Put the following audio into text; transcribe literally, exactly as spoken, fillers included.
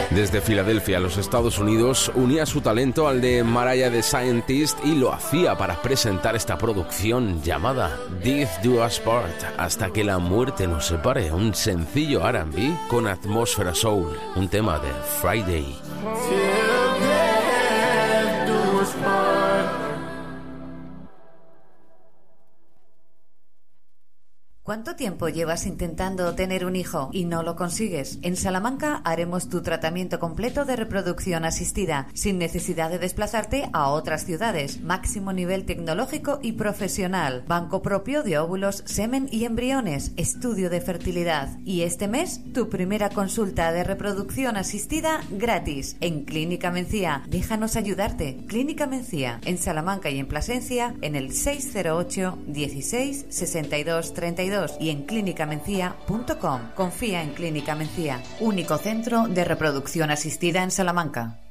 Desde Filadelfia, los Estados Unidos, unía su talento al de Mariah the Scientist y lo hacía para presentar esta producción llamada Death Do Us Part, hasta que la muerte nos separe, un sencillo R and B con atmósfera soul, un tema de Friday. ¿Cuánto tiempo llevas intentando tener un hijo y no lo consigues? En Salamanca haremos tu tratamiento completo de reproducción asistida, sin necesidad de desplazarte a otras ciudades. Máximo nivel tecnológico y profesional. Banco propio de óvulos, semen y embriones. Estudio de fertilidad. Y este mes, tu primera consulta de reproducción asistida gratis. En Clínica Mencía. Déjanos ayudarte. Clínica Mencía. En Salamanca y en Plasencia, en el seis cero ocho, dieciséis, sesenta y dos, treinta y dos. Y en clínica mencía punto com. Confía en Clínica Mencía, único centro de reproducción asistida en Salamanca.